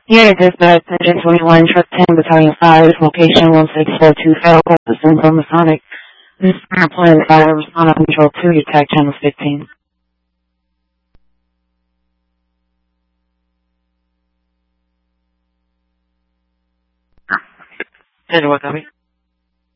Here, dispatch, Engine 21, Truck 10, Battalion 5, location 1642, Federal Citizen from Masonic. This is our plan, fire, respond on control 2, your tag channel 15. What copy?